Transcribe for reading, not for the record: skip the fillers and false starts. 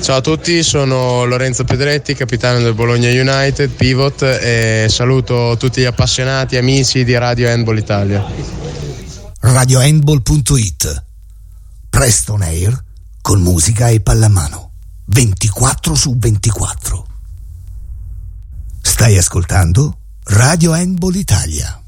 Ciao a tutti, sono Lorenzo Pedretti, capitano del Bologna United, pivot, e saluto tutti gli appassionati, amici di Radio Handball Italia. RadioHandball.it, presto on air con musica e pallamano 24/24. Stai ascoltando Radio Handball Italia.